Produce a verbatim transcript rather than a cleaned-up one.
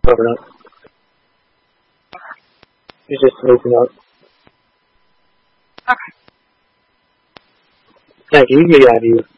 Open up. He's just sleeping up. Okay. Thank you. You get out of here.